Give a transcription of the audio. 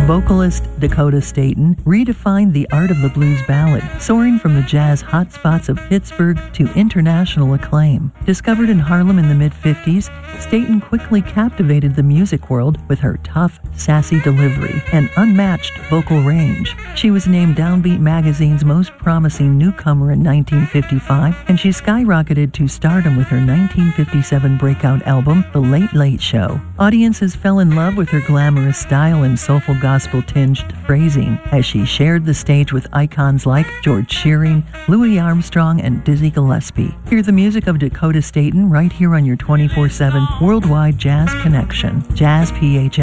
Vocalist Dakota Staton redefined the art of the blues ballad, soaring from the jazz hotspots of Pittsburgh to international acclaim. Discovered in Harlem in the mid-50s, Staton quickly captivated the music world with her tough, sassy delivery and unmatched vocal range. She was named Downbeat magazine's most promising newcomer in 1955, and she skyrocketed to stardom with her 1957 breakout album, The Late Late Show. Audiences fell in love with her glamorous style and soulful gospel-tinged phrasing as she shared the stage with icons like George Shearing, Louis Armstrong, and Dizzy Gillespie. Hear the music of Dakota Staton right here on your 24/7 worldwide jazz connection. Jazz PH